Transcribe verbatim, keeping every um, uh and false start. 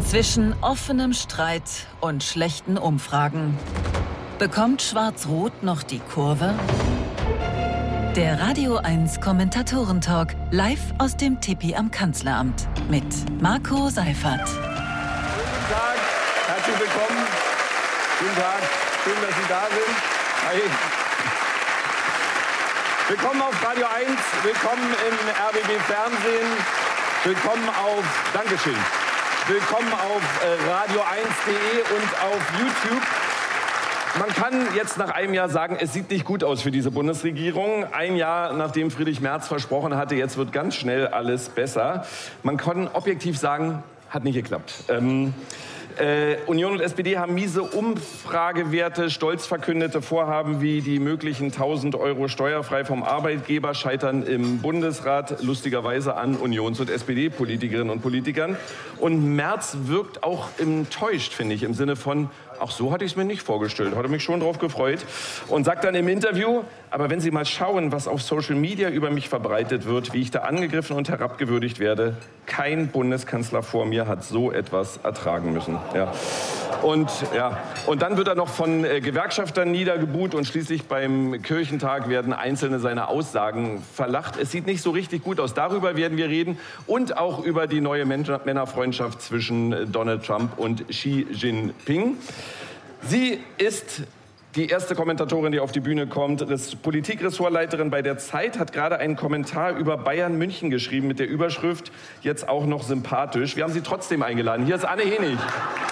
Zwischen offenem Streit und schlechten Umfragen. Bekommt Schwarz-Rot noch die Kurve? Der Radio eins Kommentatoren-Talk live aus dem Tipi am Kanzleramt mit Marco Seifert. Guten Tag, herzlich willkommen. Guten Tag, schön, dass Sie da sind. Hi. Willkommen auf Radio eins, willkommen im R B B Fernsehen, willkommen auf, Dankeschön, willkommen auf äh, radio eins punkt de und auf YouTube. Man kann jetzt nach einem Jahr sagen, es sieht nicht gut aus für diese Bundesregierung. Ein Jahr, nachdem Friedrich Merz versprochen hatte, jetzt wird ganz schnell alles besser. Man kann objektiv sagen, hat nicht geklappt. Ähm, äh, Union und S P D haben miese Umfragewerte. Stolz verkündete Vorhaben wie die möglichen tausend Euro steuerfrei vom Arbeitgeber scheitern im Bundesrat lustigerweise an Unions- und S P D-Politikerinnen und Politikern. Und Merz wirkt auch enttäuscht, finde ich, im Sinne von, ach, so hatte ich es mir nicht vorgestellt, hatte mich schon drauf gefreut. Und sagt dann im Interview, aber wenn Sie mal schauen, was auf Social Media über mich verbreitet wird, wie ich da angegriffen und herabgewürdigt werde, kein Bundeskanzler vor mir hat so etwas ertragen müssen. Ja. Und, ja. und dann wird er noch von äh, Gewerkschaftern niedergebuht und schließlich beim Kirchentag werden einzelne seiner Aussagen verlacht. Es sieht nicht so richtig gut aus. Darüber werden wir reden und auch über die neue Männerfreundschaft zwischen Donald Trump und Xi Jinping. Sie ist die erste Kommentatorin, die auf die Bühne kommt. Das Politikressortleiterin bei der Zeit hat gerade einen Kommentar über Bayern München geschrieben mit der Überschrift, jetzt auch noch sympathisch. Wir haben sie trotzdem eingeladen. Hier ist Anne Henig.